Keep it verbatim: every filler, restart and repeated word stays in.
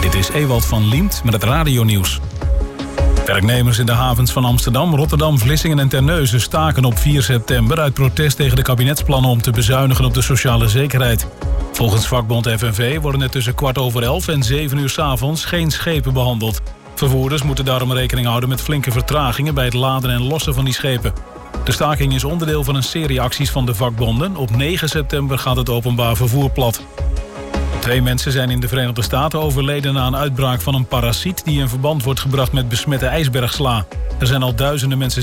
Dit is Ewald van Liemt met het radionieuws. Werknemers in de havens van Amsterdam, Rotterdam, Vlissingen en Terneuzen staken op vier september... uit protest tegen de kabinetsplannen om te bezuinigen op de sociale zekerheid. Volgens vakbond F N V worden er tussen kwart over elf en zeven uur 's avonds geen schepen behandeld. Vervoerders moeten daarom rekening houden met flinke vertragingen bij het laden en lossen van die schepen. De staking is onderdeel van een serie acties van de vakbonden. Op negen september gaat het openbaar vervoer plat. Twee mensen zijn in de Verenigde Staten overleden na een uitbraak van een parasiet die in verband wordt gebracht met besmette ijsbergsla. Er zijn al duizenden mensen